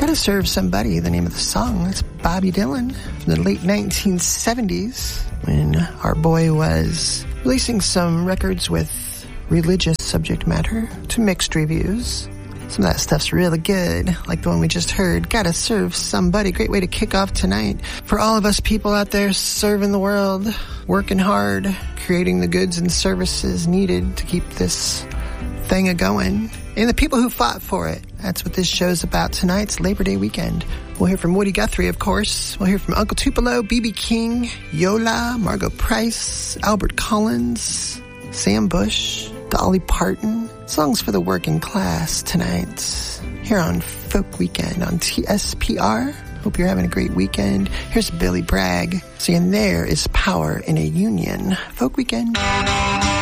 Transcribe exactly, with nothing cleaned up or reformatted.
Gotta Serve Somebody, the name of the song. That's Bobby Dylan from the late nineteen seventies, when our boy was releasing some records with religious subject matter to mixed reviews. Some of that stuff's really good, like the one we just heard, Gotta Serve Somebody. Great way to kick off tonight for all of us people out there serving the world, working hard, creating the goods and services needed to keep this thing a-going. And the people who fought for it. That's what this show's about tonight. It's Labor Day weekend. We'll hear from Woody Guthrie, of course. We'll hear from Uncle Tupelo, B B King, Yola, Margot Price, Albert Collins, Sam Bush, Dolly Parton. Songs for the working class tonight here on Folk Weekend on T S P R. Hope you're having a great weekend. Here's Billy Bragg saying there is power in a union. Folk Weekend.